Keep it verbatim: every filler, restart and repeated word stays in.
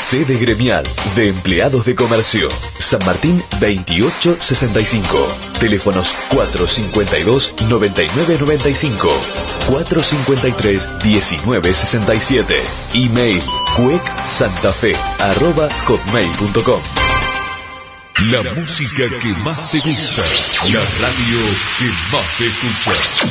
Sede gremial de empleados de comercio. San Martín veintiocho sesenta y cinco. Teléfonos cuatro cincuenta y dos, noventa y nueve noventa y cinco. cuatro cincuenta y tres, diecinueve sesenta y siete. Email cuecsantafe arroba hotmail punto com. La música que más te gusta. La radio que más se escucha.